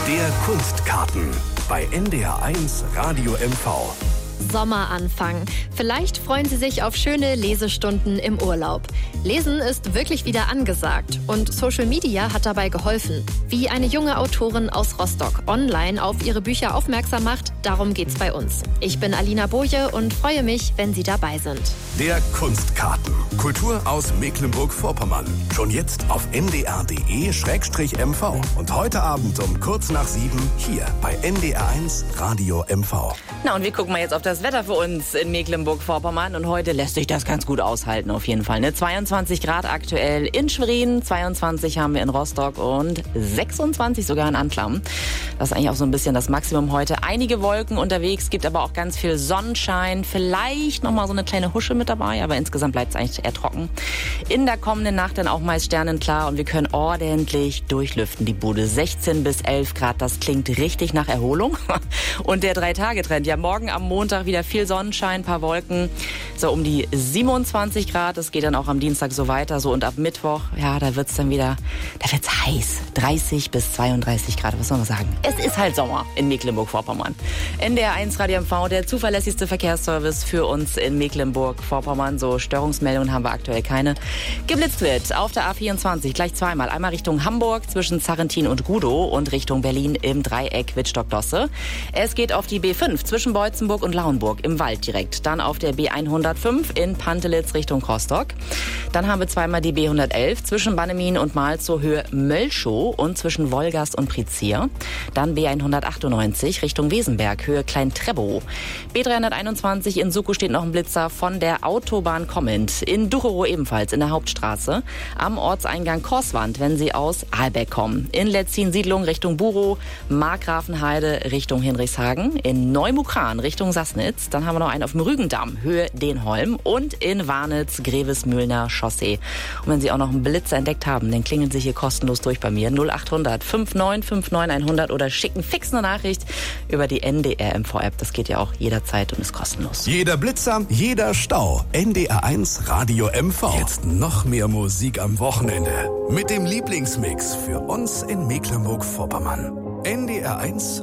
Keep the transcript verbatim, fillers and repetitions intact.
Der Kunstkarten bei N D R eins Radio M V. Sommeranfang. Vielleicht freuen Sie sich auf schöne Lesestunden im Urlaub. Lesen ist wirklich wieder angesagt und Social Media hat dabei geholfen. Wie eine junge Autorin aus Rostock online auf ihre Bücher aufmerksam macht, darum geht's bei uns. Ich bin Alina Boje und freue mich, wenn Sie dabei sind. Der Kunstkarten. Kultur aus Mecklenburg-Vorpommern. Schon jetzt auf n d r punkt d e slash m v. Und heute Abend um kurz nach sieben hier bei N D R eins Radio M V. Na, und wir gucken mal jetzt auf das Wetter für uns in Mecklenburg-Vorpommern. Und heute lässt sich das ganz gut aushalten, auf jeden Fall. Ne? zweiundzwanzig Grad aktuell in Schwerin, zweiundzwanzig haben wir in Rostock und sechsundzwanzig sogar in Anklam. Das ist eigentlich auch so ein bisschen das Maximum heute. Einige Wolken unterwegs, gibt aber auch ganz viel Sonnenschein. Vielleicht nochmal so eine kleine Husche mit dabei, aber insgesamt bleibt es eigentlich eher trocken. In der kommenden Nacht dann auch meist sternenklar und wir können ordentlich durchlüften, die Bude. sechzehn bis elf Grad, das klingt richtig nach Erholung. Und der Drei-Tage-Trend, ja morgen am Montag wieder viel Sonnenschein, paar Wolken, so um die siebenundzwanzig Grad. Das geht dann auch am Dienstag so weiter, so und ab Mittwoch, ja, da wird's dann wieder, da wird's heiß. dreißig bis zweiunddreißig Grad, was soll man sagen? Es ist halt Sommer in Mecklenburg-Vorpommern. N D R eins Radio M V, der zuverlässigste Verkehrsservice für uns in Mecklenburg-Vorpommern. So Störungsmeldungen haben wir aktuell keine. Geblitzt wird auf der A vierundzwanzig gleich zweimal. Einmal Richtung Hamburg zwischen Zarrentin und Gudow und Richtung Berlin im Dreieck Wittstock-Dosse. Es geht auf die B fünf zwischen Beutzenburg und Lauenburg im Wald direkt. Dann auf der B hundertfünf in Pantelitz Richtung Rostock. Dann haben wir zweimal die B hundertelf zwischen Bannemin und Malzow Höhe Mölschow und zwischen Wolgast und Prizier. Dann B hundertachtundneunzig Richtung Wesenberg Höhe Klein-Trebow. B dreihunderteinundzwanzig in Sukow steht noch ein Blitzer von der Autobahn kommend. In Ducherow ebenfalls in der Hauptstraße. Am Ortseingang Korswand, wenn Sie aus Aalbeck kommen. In Letzin-Siedlung Richtung Burow. Markgrafenheide Richtung Hinrichshagen. In Neumukran Richtung Sassnitz. Dann haben wir noch einen auf dem Rügendamm Höhe Denholm. Und in Warnitz Grevesmühlner Chaussee. Und wenn Sie auch noch einen Blitzer entdeckt haben, dann klingeln Sie hier kostenlos durch bei mir. null achthundert neunundfünfzig neunundfünfzig hundert oder schicken fix eine Nachricht über die N D R M V-App. Das geht ja auch jederzeit und ist kostenlos. Jeder Blitzer, jeder Stau. N D R eins Radio M V. Jetzt noch mehr Musik am Wochenende. Mit dem Lieblingsmix für uns in Mecklenburg-Vorpommern. N D R eins